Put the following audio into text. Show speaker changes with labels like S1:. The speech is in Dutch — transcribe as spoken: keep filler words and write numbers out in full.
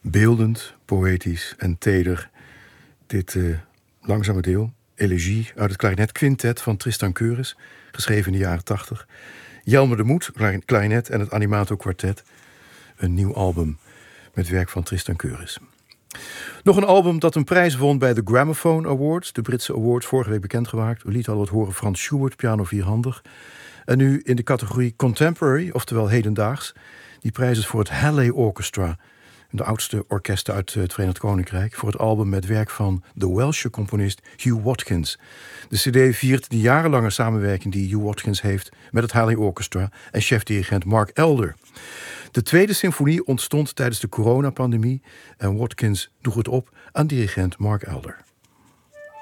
S1: Beeldend, poëtisch en teder. Dit uh, langzame deel, Elegie uit het klarinetquintet van Tristan Keurens, geschreven in de jaren tachtig. Jelmer de Moed, klarinet en het Animato Quartet. Een nieuw album met werk van Tristan Keurens. Nog een album dat een prijs won bij de Gramophone Awards, de Britse awards, vorige week bekendgemaakt. U liet al wat horen, Frans Schubert, piano vierhandig. En nu in de categorie Contemporary, oftewel hedendaags. Die prijs is voor het Halley Orchestra, de oudste orkesten uit het Verenigd Koninkrijk, voor het album met werk van de Welsche componist Hugh Watkins. De cd viert de jarenlange samenwerking die Hugh Watkins heeft met het Halley Orchestra en chefdirigent Mark Elder. De tweede symfonie ontstond tijdens de coronapandemie en Watkins droeg het op aan dirigent Mark Elder.